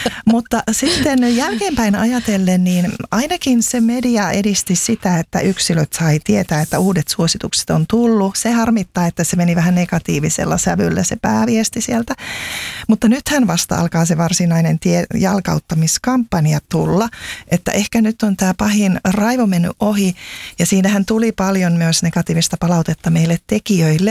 Mutta sitten jälkeenpäin ajatellen, niin ainakin se media edisti sitä, että yksilöt sai tietää, että uudet suositukset on tullut. Se harmittaa, että se meni vähän negatiivisella sävyllä se pääviesti sieltä. Mutta nythän vasta alkaa se varsinainen jalkauttamiskampanja tulla, että ehkä nyt on tämä pahin raivo mennyt ohi ja siinähän tuli paljon myös negatiivista palautetta meille tekijöille.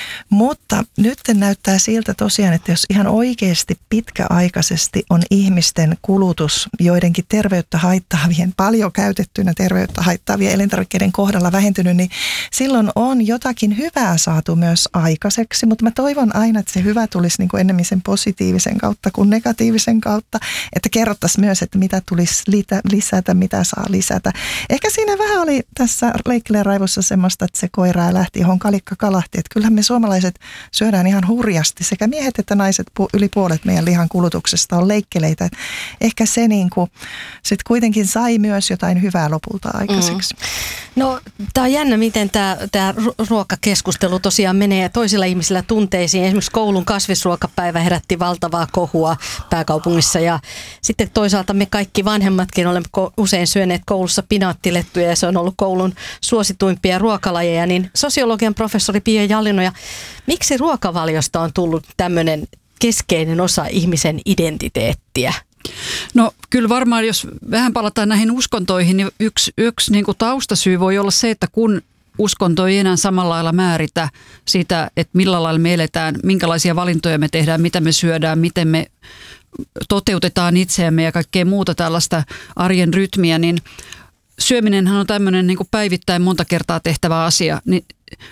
Mutta nyt näyttää siltä tosiaan, että jos ihan oikeasti pitkäaikaisesti on ihmisten kulutus joidenkin terveyttä haittaavien, paljon käytettynä terveyttä haittaavien elintarvikkeiden kohdalla vähentynyt, niin silloin on jotakin hyvää saatu myös aikaiseksi. Mutta mä toivon aina, että se hyvä tulisi niin kuin ennemmin sen positiivisen kautta kuin negatiivisen kautta, että kerrottaisiin myös, että mitä tulisi lisätä, mitä saa lisätä. Ehkä siinä vähän oli tässä Leikkileen raivossa semmoista, että se koiraa lähti, johon kalikka kalahti. Että kyllähän me suomalaiset syödään ihan hurjasti. Sekä miehet että naiset, yli puolet meidän lihan kulutuksesta on leikkeleitä. Että ehkä se niin kuin sit kuitenkin sai myös jotain hyvää lopulta aikaiseksi. No, tämä on jännä, miten tämä ruokakeskustelu tosiaan menee toisilla ihmisillä tunteisiin. Esimerkiksi koulun kasvisruokapäivä herätti valtavaa kohua pääkaupungissa ja sitten toisaalta me kaikki vanhemmatkin olemme usein syöneet koulussa pinaattilettuja ja se on ollut koulun suosituimpia ruokalajeja. Niin sosiologian professori Pia Jallinoja, miksi ruokavaliosta on tullut tämmöinen keskeinen osa ihmisen identiteettiä? No kyllä varmaan, jos vähän palataan näihin uskontoihin, niin yksi niin kuin taustasyy voi olla se, että kun uskonto ei enää samalla lailla määritä sitä, että millä lailla me eletään, minkälaisia valintoja me tehdään, mitä me syödään, miten me toteutetaan itseämme ja kaikkea muuta tällaista arjen rytmiä, niin syöminenhän on tämmöinen niin kuin päivittäin monta kertaa tehtävä asia, niin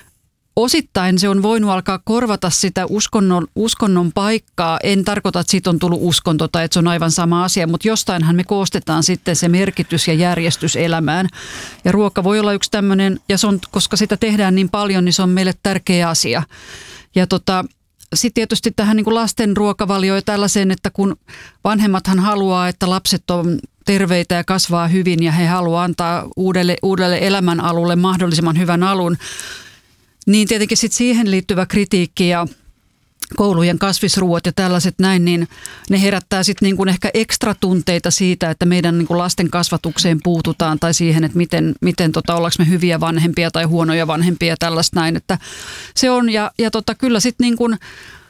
osittain se on voinut alkaa korvata sitä uskonnon paikkaa. En tarkoita, että siitä on tullut uskonto tai että se on aivan sama asia, mutta jostainhan me koostetaan sitten se merkitys ja järjestys elämään. Ja ruoka voi olla yksi tämmöinen, ja se on, koska sitä tehdään niin paljon, niin se on meille tärkeä asia. Ja sitten tietysti tähän niin kuin lasten ruokavalioon ja tällaiseen, että kun vanhemmathan haluaa, että lapset on terveitä ja kasvaa hyvin ja he haluaa antaa uudelle elämänalulle mahdollisimman hyvän alun, niin tietenkin sitten siihen liittyvä kritiikki ja koulujen kasvisruuat ja tällaiset näin, niin ne herättää sitten niin kuin ehkä ekstra tunteita siitä, että meidän niin kuin lasten kasvatukseen puututaan tai siihen, että miten ollaanko me hyviä vanhempia tai huonoja vanhempia ja tällaista näin. Että se on ja kyllä sitten niin kuin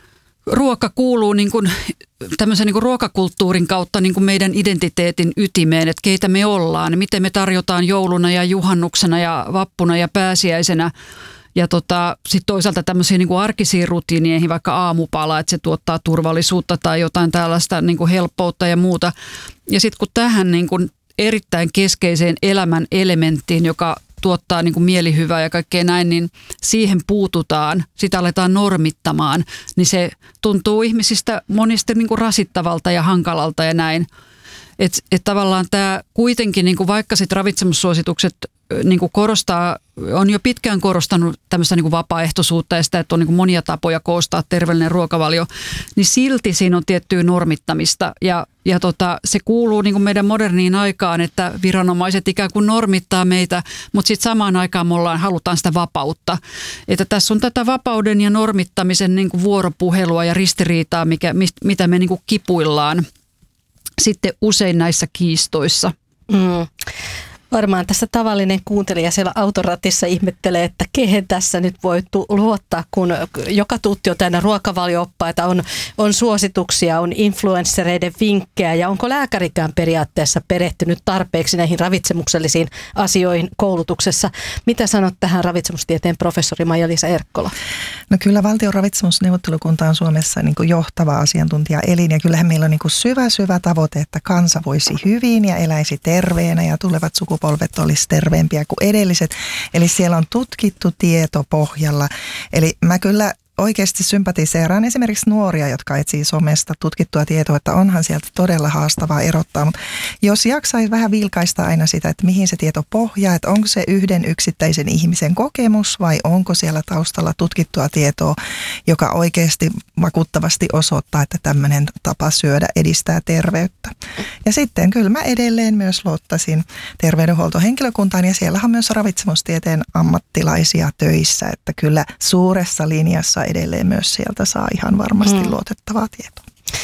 ruoka kuuluu niin kuin tämmöisen niin kuin ruokakulttuurin kautta niin kuin meidän identiteetin ytimeen, että keitä me ollaan, miten me tarjotaan jouluna ja juhannuksena ja vappuna ja pääsiäisenä. Ja sitten toisaalta tämmöisiin niin kuin arkisiin rutiineihin, vaikka aamupala, että se tuottaa turvallisuutta tai jotain tällaista niin kuin helppoutta ja muuta. Ja sitten kun tähän niin kuin erittäin keskeiseen elämän elementtiin, joka tuottaa niin kuin mielihyvää ja kaikkea näin, niin siihen puututaan, sitä aletaan normittamaan, niin se tuntuu ihmisistä monesti niin kuin rasittavalta ja hankalalta ja näin. Että tavallaan tämä kuitenkin, niin kuin vaikka sit ravitsemussuositukset niin kuin on jo pitkään korostanut tämmöistä niin kuin vapaaehtoisuutta ja sitä, että on niin kuin monia tapoja koostaa terveellinen ruokavalio, niin silti siinä on tiettyä normittamista ja se kuuluu niin kuin meidän moderniin aikaan, että viranomaiset ikään kuin normittaa meitä, mutta sitten samaan aikaan me halutaan sitä vapautta. Että tässä on tätä vapauden ja normittamisen niin kuin vuoropuhelua ja ristiriitaa, mitä me niin kuin kipuillaan sitten usein näissä kiistoissa. Varmaan tässä tavallinen kuuntelija siellä autoratissa ihmettelee, että kehen tässä nyt voi luottaa, kun joka tuutti on täynnä ruokavalio-oppaita, on suosituksia, on influenssereiden vinkkejä ja onko lääkärikään periaatteessa perehtynyt tarpeeksi näihin ravitsemuksellisiin asioihin koulutuksessa. Mitä sanot tähän ravitsemustieteen professori Maija-Liisa Erkkola? No kyllä valtion ravitsemusneuvottelukunta on Suomessa niin kuin johtava asiantuntijaelin ja kyllähän meillä on niin kuin syvä tavoite, että kansa voisi hyvin ja eläisi terveenä ja tulevat sukupolvet olisi terveempiä kuin edelliset. Eli siellä on tutkittu tieto pohjalla. Eli mä kyllä oikeasti sympatiseeraan esimerkiksi nuoria, jotka etsii somesta tutkittua tietoa, että onhan sieltä todella haastavaa erottaa. Mutta jos jaksaisi vähän vilkaista aina sitä, että mihin se tieto pohjaa, että onko se yhden yksittäisen ihmisen kokemus vai onko siellä taustalla tutkittua tietoa, joka oikeasti vakuuttavasti osoittaa, että tämmöinen tapa syödä edistää terveyttä. Ja sitten kyllä mä edelleen myös luottaisin terveydenhuoltohenkilökuntaan ja siellä on myös ravitsemustieteen ammattilaisia töissä, että kyllä suuressa linjassa edelleen myös sieltä saa ihan varmasti luotettavaa tietoa.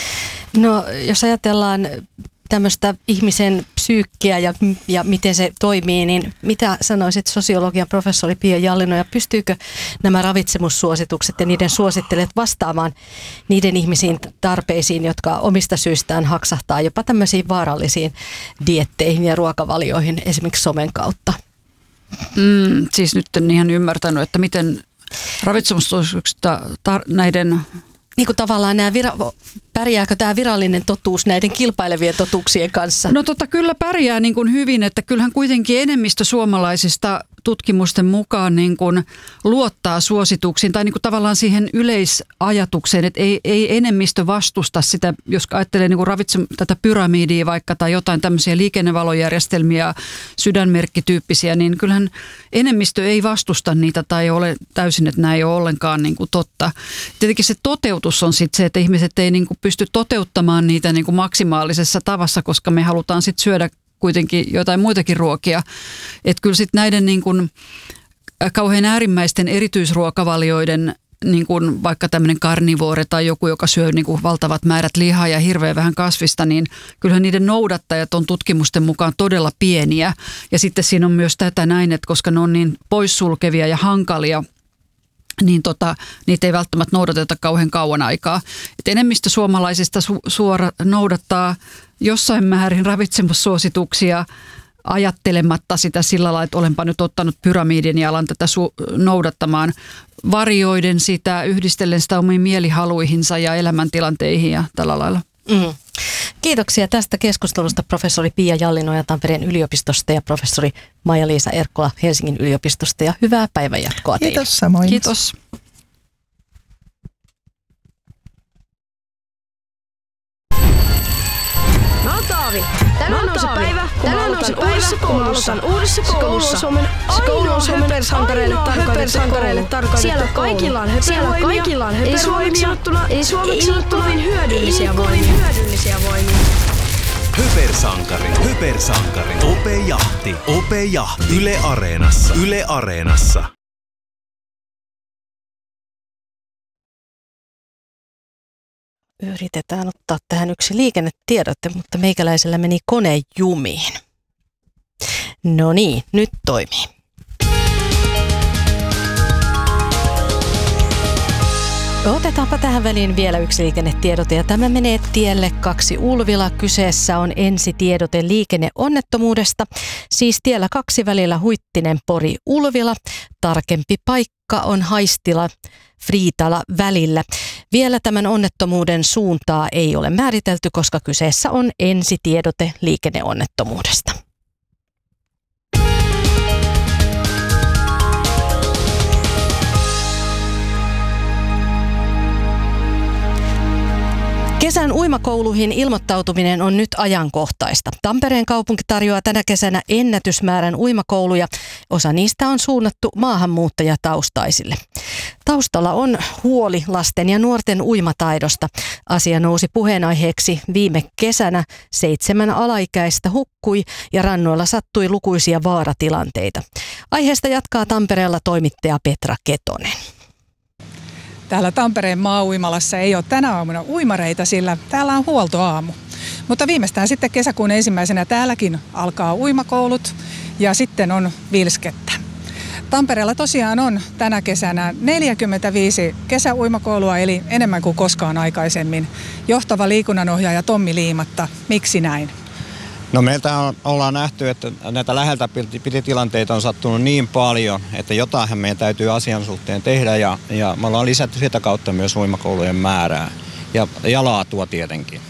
No jos ajatellaan tämmöistä ihmisen psyykkiä ja miten se toimii, niin mitä sanoisit sosiologian professori Pia Jallinoja, pystyykö nämä ravitsemussuositukset ja niiden suosittelijat vastaamaan niiden ihmisiin tarpeisiin, jotka omista syistään haksahtaa jopa tämmöisiin vaarallisiin dietteihin ja ruokavalioihin esimerkiksi somen kautta? Siis nyt en ihan ymmärtänyt, että miten ravitsemussuosituksista näiden... Niin kuin tavallaan pärjääkö tämä virallinen totuus näiden kilpailevien totuuksien kanssa? No kyllä pärjää niin kuin hyvin, että kyllähän kuitenkin enemmistö suomalaisista tutkimusten mukaan niin kuin luottaa suosituksiin tai niin kuin tavallaan siihen yleisajatukseen, että ei enemmistö vastusta sitä, jos ajattelee niin kuin tätä pyramidia vaikka tai jotain tämmöisiä liikennevalojärjestelmiä, sydänmerkkityyppisiä, niin kyllähän enemmistö ei vastusta niitä tai ole täysin, että nämä ei ole ollenkaan niin kuin totta. Tietenkin se toteutus on sitten se, että ihmiset ei niin kuin pysty toteuttamaan niitä niin kuin maksimaalisessa tavassa, koska me halutaan sitten syödä kuitenkin jotain muitakin ruokia. Että kyllä sitten näiden niin kuin kauhean äärimmäisten erityisruokavalioiden, niin kuin vaikka tämmöinen karnivoore tai joku, joka syö niin kuin valtavat määrät lihaa ja hirveän vähän kasvista, niin kyllähän niiden noudattajat on tutkimusten mukaan todella pieniä. Ja sitten siinä on myös tätä näin, että koska ne on niin poissulkevia ja hankalia, niin niitä ei välttämättä noudateta kauhean kauan aikaa. Et enemmistö suomalaisista noudattaa jossain määrin ravitsemussuosituksia ajattelematta sitä sillä lailla, että olenpa nyt ottanut pyramidin ja alan tätä noudattamaan, varioiden sitä, yhdistellen sitä omiin mielihaluihinsa ja elämäntilanteihin ja tällä lailla. Kiitoksia tästä keskustelusta professori Pia Jallinoja Tampereen yliopistosta ja professori Maija-Liisa Erkkola Helsingin yliopistosta ja hyvää päivänjatkoa teille. Kiitos samoin. Kiitos. Mä oon Taavi. Tänään on se päivä, kun mä aloitan uudessa koulussa. Koulu on Suomen höpersankareille tarkoitettu. Siellä kaikilla on höpervoimia. Ei suomeksi sanottuna kovin hyödyllisiä voimia. Höpersankari. Ope Jahti. Yle Areenassa. Yritetään ottaa tähän yksi liikennetiedote, mutta meikäläisellä meni kone jumiin. No niin, nyt toimii. Otetaanpa tähän väliin vielä yksi liikennetiedote ja tämä menee tielle 2 Ulvila. Kyseessä on ensitiedote liikenneonnettomuudesta. Siis tiellä 2 välillä Huittinen Pori Ulvila. Tarkempi paikka on Haistila Friitala välillä. Vielä tämän onnettomuuden suuntaa ei ole määritelty, koska kyseessä on ensitiedote liikenneonnettomuudesta. Kesän uimakouluihin ilmoittautuminen on nyt ajankohtaista. Tampereen kaupunki tarjoaa tänä kesänä ennätysmäärän uimakouluja. Osa niistä on suunnattu maahanmuuttajataustaisille. Taustalla on huoli lasten ja nuorten uimataidosta. Asia nousi puheenaiheeksi viime kesänä. 7 alaikäistä hukkui ja rannoilla sattui lukuisia vaaratilanteita. Aiheesta jatkaa Tampereella toimittaja Petra Ketonen. Täällä Tampereen maa-uimalassa ei ole tänä aamuna uimareita, sillä täällä on huoltoaamu. Mutta viimeistään sitten kesäkuun 1. täälläkin alkaa uimakoulut ja sitten on vilskettä. Tampereella tosiaan on tänä kesänä 45 kesäuimakoulua, eli enemmän kuin koskaan aikaisemmin. Johtava liikunnanohjaaja Tommi Liimatta, miksi näin? No meiltä ollaan nähty, että näitä läheltä piti-tilanteita on sattunut niin paljon, että jotainhan meidän täytyy asian suhteen tehdä ja me ollaan lisätty sitä kautta myös uimakoulujen määrää ja laatua tietenkin.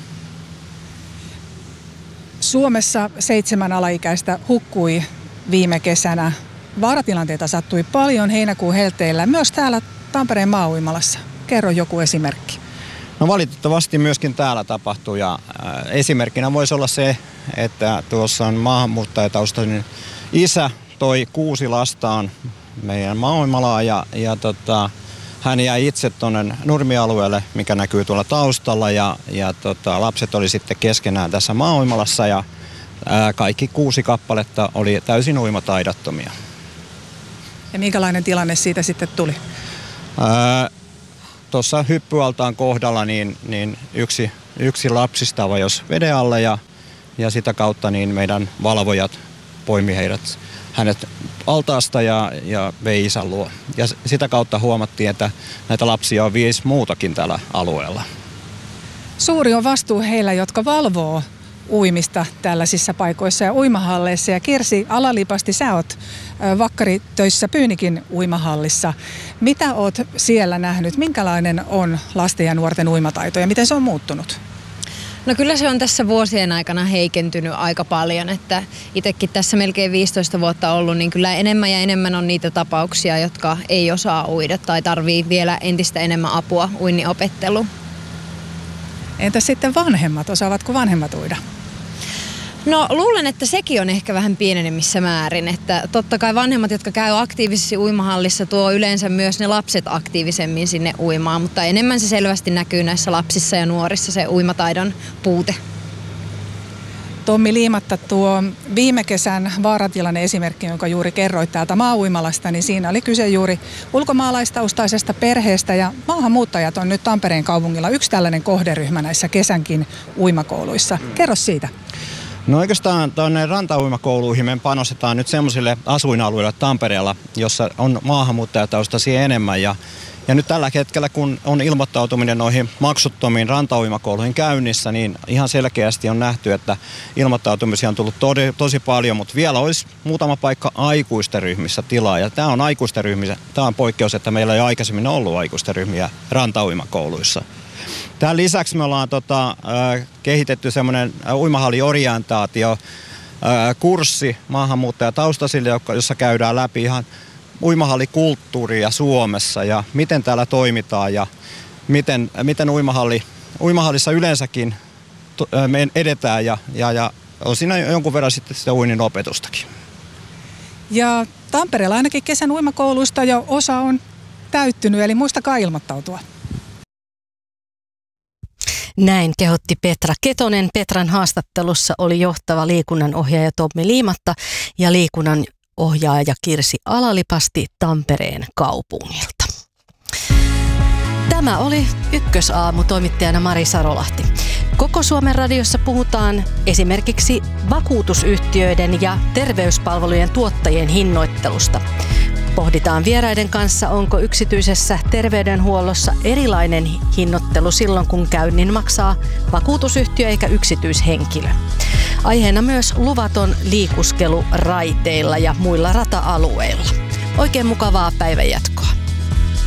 Suomessa 7 alaikäistä hukkui viime kesänä. Vaaratilanteita sattui paljon heinäkuun helteillä, myös täällä Tampereen maa-uimalassa. Kerro joku esimerkki. No valitettavasti myöskin täällä tapahtuu ja esimerkkinä voisi olla se, että tuossa on maahanmuuttajataustainen isä toi 6 lastaan meidän maa-uimalaan ja hän jäi itse tuonne nurmialueelle, mikä näkyy tuolla taustalla ja lapset oli sitten keskenään tässä maa-uimalassa ja kaikki 6 kappaletta oli täysin uimataidottomia. Ja minkälainen tilanne siitä sitten tuli? Tuossa hyppyaltaan kohdalla niin yksi lapsista vajosi veden alle ja sitä kautta niin meidän valvojat poimi hänet altaasta ja vei isän luo. Ja sitä kautta huomattiin, että näitä lapsia on 5 muutakin tällä alueella. Suuri on vastuu heillä, jotka valvoo uimista tällaisissa paikoissa ja uimahalleissa. Ja Kirsi Alalipasti, sä oot vakkaritöissä Pyynikin uimahallissa. Mitä oot siellä nähnyt? Minkälainen on lasten ja nuorten uimataito ja miten se on muuttunut? No kyllä se on tässä vuosien aikana heikentynyt aika paljon, että itsekin tässä melkein 15 vuotta ollut, niin kyllä enemmän ja enemmän on niitä tapauksia, jotka ei osaa uida tai tarvii vielä entistä enemmän apua uinnin opetteluun. Entä sitten vanhemmat? Osaavatko vanhemmat uida? No luulen, että sekin on ehkä vähän pienenemmissä määrin, että totta kai vanhemmat, jotka käy aktiivisesti uimahallissa, tuo yleensä myös ne lapset aktiivisemmin sinne uimaan, mutta enemmän se selvästi näkyy näissä lapsissa ja nuorissa se uimataidon puute. Tommi Liimatta, tuo viime kesän vaaratilanne esimerkki, jonka juuri kerroit täältä Maauimalasta, niin siinä oli kyse juuri ulkomaalaistaustaisesta perheestä ja maahanmuuttajat on nyt Tampereen kaupungilla yksi tällainen kohderyhmä näissä kesänkin uimakouluissa. Kerro siitä. No oikeastaan tuonne rantauimakouluihin me panostetaan nyt semmoisille asuinalueille Tampereella, jossa on maahanmuuttajataustaisia enemmän ja nyt tällä hetkellä, kun on ilmoittautuminen noihin maksuttomiin rantauimakouluihin käynnissä, niin ihan selkeästi on nähty, että ilmoittautumisia on tullut tosi paljon, mutta vielä olisi muutama paikka aikuisten ryhmissä tilaa. Ja tämä on aikuisten ryhmissä, tämä on poikkeus, että meillä ei aikaisemmin ollut aikuisten ryhmiä rantauimakouluissa. Tämän lisäksi me ollaan kehitetty semmoinen uimahalliorientaatio kurssi maahanmuuttajataustaisille, jossa käydään läpi ihan uimahallikulttuuria Suomessa ja miten täällä toimitaan ja miten uimahallissa yleensäkin me edetään ja on siinä jonkun verran sitten sitä uinnin opetustakin. Ja Tampereella ainakin kesän uimakouluista jo osa on täyttynyt, eli muistakaa ilmoittautua. Näin kehotti Petra Ketonen. Petran haastattelussa oli johtava liikunnan ohjaaja Tommi Liimatta ja liikunnan ohjaaja Kirsi Alalipasti Tampereen kaupungilta. Tämä oli Ykkösaamu, toimittajana Mari Sarolahti. Koko Suomen radiossa puhutaan esimerkiksi vakuutusyhtiöiden ja terveyspalvelujen tuottajien hinnoittelusta. Pohditaan vieraiden kanssa, onko yksityisessä terveydenhuollossa erilainen hinnoittelu silloin, kun käynnin maksaa vakuutusyhtiö eikä yksityishenkilö. Aiheena myös luvaton liikuskelu raiteilla ja muilla rata-alueilla. Oikein mukavaa päivänjatkoa.